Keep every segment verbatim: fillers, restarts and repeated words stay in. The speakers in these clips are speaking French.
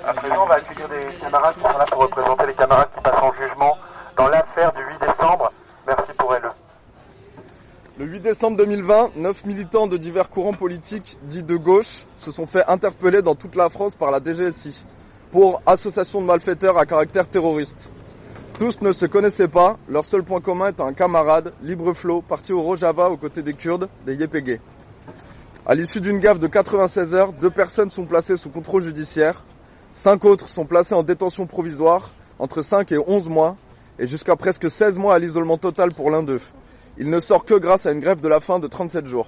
À présent, on va accueillir des camarades qui sont là pour représenter les camarades qui passent en jugement dans l'affaire du huit décembre. Merci pour elle. Le huit décembre deux mille vingt, neuf militants de divers courants politiques dits de gauche se sont fait interpeller dans toute la France par la D G S I pour association de malfaiteurs à caractère terroriste. Tous ne se connaissaient pas, leur seul point commun étant un camarade, Libreflot, parti au Rojava aux côtés des Kurdes, des Yépégués. À l'issue d'une gaffe de quatre-vingt-seize heures, deux personnes sont placées sous contrôle judiciaire, cinq autres sont placées en détention provisoire, entre cinq et onze mois, et jusqu'à presque seize mois à l'isolement total pour l'un d'eux. Il ne sort que grâce à une grève de la faim de trente-sept jours.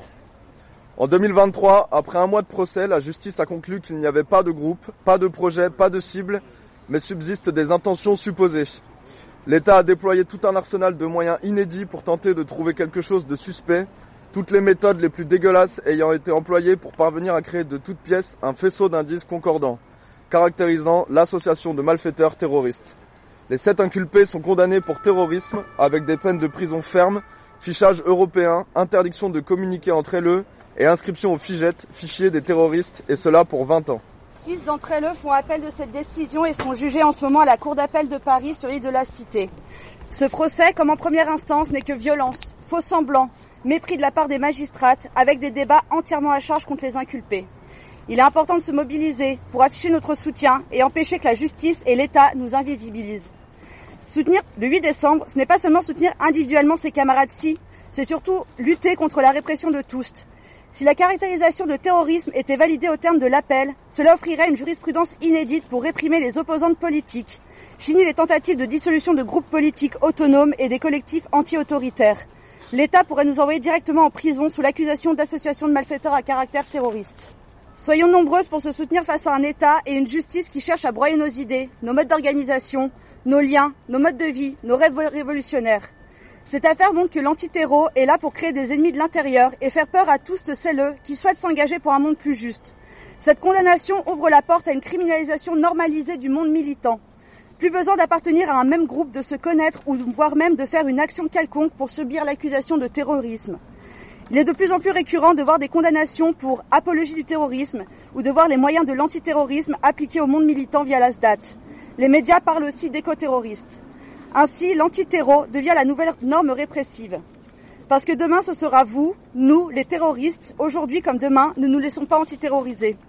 En deux mille vingt-trois, après un mois de procès, la justice a conclu qu'il n'y avait pas de groupe, pas de projet, pas de cible, mais subsistent des intentions supposées. L'État a déployé tout un arsenal de moyens inédits pour tenter de trouver quelque chose de suspect, toutes les méthodes les plus dégueulasses ayant été employées pour parvenir à créer de toutes pièces un faisceau d'indices concordants, caractérisant l'association de malfaiteurs terroristes. Les sept inculpés sont condamnés pour terrorisme avec des peines de prison ferme, fichage européen, interdiction de communiquer entre elles et inscription au FIGET, fichier des terroristes, et cela pour vingt ans. Six d'entre elles font appel de cette décision et sont jugées en ce moment à la Cour d'appel de Paris sur l'île de la Cité. Ce procès, comme en première instance, n'est que violence, faux semblants, mépris de la part des magistrates, avec des débats entièrement à charge contre les inculpés. Il est important de se mobiliser pour afficher notre soutien et empêcher que la justice et l'État nous invisibilisent. Soutenir le huit décembre, ce n'est pas seulement soutenir individuellement ses camarades-ci, c'est surtout lutter contre la répression de tous. Si la caractérisation de terrorisme était validée au terme de l'appel, cela offrirait une jurisprudence inédite pour réprimer les opposantes politiques. Fini les tentatives de dissolution de groupes politiques autonomes et des collectifs anti-autoritaires. L'État pourrait nous envoyer directement en prison sous l'accusation d'association de malfaiteurs à caractère terroriste. Soyons nombreuses pour se soutenir face à un État et une justice qui cherche à broyer nos idées, nos modes d'organisation, nos liens, nos modes de vie, nos rêves révolutionnaires. Cette affaire montre que l'antiterreau est là pour créer des ennemis de l'intérieur et faire peur à tous celles qui souhaitent s'engager pour un monde plus juste. Cette condamnation ouvre la porte à une criminalisation normalisée du monde militant. Plus besoin d'appartenir à un même groupe, de se connaître ou voire même de faire une action quelconque pour subir l'accusation de terrorisme. Il est de plus en plus récurrent de voir des condamnations pour apologie du terrorisme ou de voir les moyens de l'antiterrorisme appliqués au monde militant via la S D A T. Les médias parlent aussi d'écoterroristes. Ainsi, l'antiterreau devient la nouvelle norme répressive. Parce que demain, ce sera vous, nous, les terroristes. Aujourd'hui comme demain, ne nous laissons pas antiterroriser.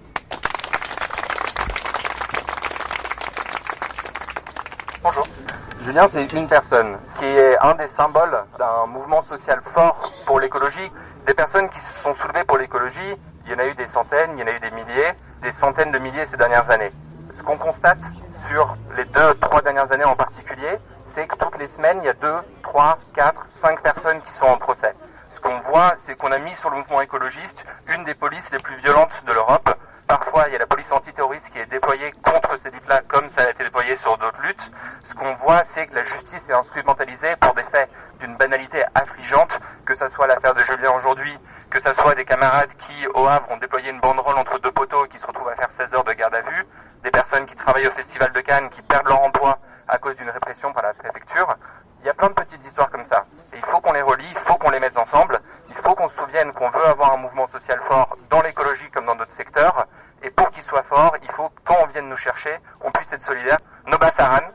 Bonjour. Julien, c'est une personne qui est un des symboles d'un mouvement social fort pour l'écologie. Des personnes qui se sont soulevées pour l'écologie, il y en a eu des centaines, il y en a eu des milliers, des centaines de milliers ces dernières années. Ce qu'on constate sur les deux, trois dernières années en particulier, c'est que toutes les semaines, il y a deux, trois, quatre, cinq personnes qui sont en procès. Ce qu'on voit, c'est qu'on a mis sur le mouvement écologiste une des polices les plus violentes de l'Europe. Parfois, il y a la police antiterroriste qui est déployée contre ces luttes-là, comme ça a été déployé sur d'autres luttes. Ce qu'on voit, c'est que la justice est instrumentalisée pour des faits d'une banalité affligeante, que ça soit l'affaire de Julien aujourd'hui, que ça soit des camarades qui, au Havre, ont déployé une banderole entre deux poteaux et qui se retrouvent à faire seize heures de garde à vue, des personnes qui travaillent au Festival de Cannes, qui perdent leur emploi à cause d'une répression par la préfecture. Il y a plein de petites histoires comme ça. Et il faut qu'on les relie, il faut qu'on les mette ensemble. Il faut qu'on se souvienne qu'on veut avoir un mouvement social fort dans l'écologie comme dans d'autres secteurs. Et pour qu'il soit fort, il faut, quand on vienne nous chercher, on puisse être solidaire. Noba Saran,